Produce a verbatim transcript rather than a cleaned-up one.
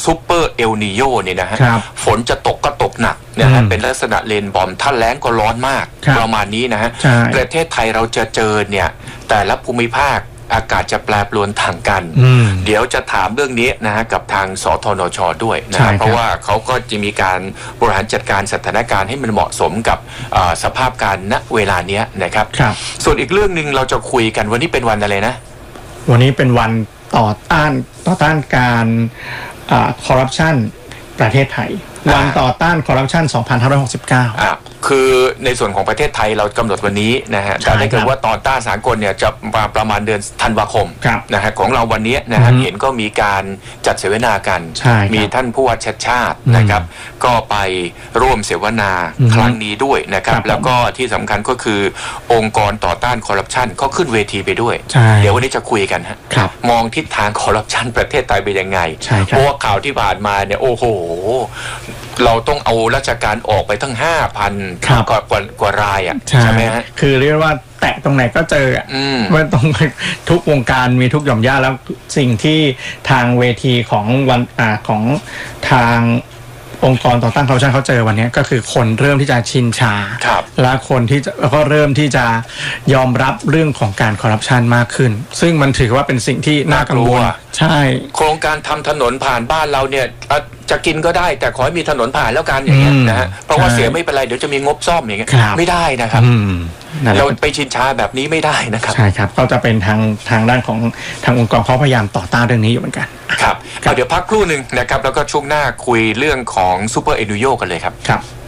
ซูเปอร์เอลนีโยเนี่ยนะฮะฝนจะตกก็ตกหนักนะฮะเป็นลักษณะเลนบอมถ้าแล้งก็ร้อนมากประมาณนี้นะฮะประเทศไทยเราจะเจอเนี่ยแต่ละภูมิภาคอากาศจะแปรปรวนต่างกันเดี๋ยวจะถามเรื่องนี้นะฮะกับทางสทนช.ด้วยนะเพราะว่าเขาก็จะมีการบริหารจัดการสถานการณ์ให้มันเหมาะสมกับสภาพการณเวลานี้นะครับส่วนอีกเรื่องนึงเราจะคุยกันวันนี้เป็นวันอะไรนะวันนี้เป็นวันต่อต้านต่อต้านการคอร์รัปชันประเทศไทยวันต่อต้านคอร์รัปชันสองพันห้าร้อยหกสิบเก้าคือในส่วนของประเทศไทยเรากำหนดวันนี้นะฮะแต่ถ้าเกิดว่าต่อต้านสากลเนี่ยจะมาประมาณเดือนธันวาคมนะฮะของเราวันนี้นะฮะเห็นก็มีการจัดเสวนากันมีท่านผู้ว่าชัดชาตินะครับก็ไปร่วมเสวนาครั้งนี้ด้วยนะครับแล้วก็ที่สำคัญก็คือองค์กรต่อต้านคอร์รัปชันก็ขึ้นเวทีไปด้วยเดี๋ยววันนี้จะคุยกันฮะมองทิศทางคอร์รัปชันประเทศไทยเป็นยังไงเพราะว่าข่าวที่ผ่านมาเนี่ยโอ้โหเราต้องเอาราชการออกไปทั้งห้าพันกว่ากว่ากว่ารายอ่ะใช่ไหมฮะคือเรียกว่าแตะตรงไหนก็เจออ่ะมันตรงทุกวงการมีทุกหย่อมย่าแล้วสิ่งที่ทางเวทีของวันอ่าของทางองค์กรต่อต้านคอร์รัปชันเขาเจอวันนี้ก็คือคนเริ่มที่จะชินชาและคนที่แล้วก็เริ่มที่จะยอมรับเรื่องของการคอร์รัปชันมากขึ้นซึ่งมันถือว่าเป็นสิ่งที่น่ากังวลใช่โครงการทำถนนผ่านบ้านเราเนี่ยจะกินก็ได้แต่ขอให้มีถนนผ่านแล้วกันอย่างเงี้ยนะฮะเพราะว่าเสียไม่เป็นไรเดี๋ยวจะมีงบซ่อมอย่างเงี้ยไม่ได้นะครับเราไปชินชาแบบนี้ไม่ได้นะครับใช่ครับก็จะเป็นทางทางด้านของทางองค์กรเขาพยายามต่อต้านเรื่องนี้อยู่เหมือนกันครับเดี๋ยวพักครู่หนึ่งนะครับแล้วก็ช่วงหน้าคุยเรื่องของซูเปอร์เอลนีโยกันเลยครับครับ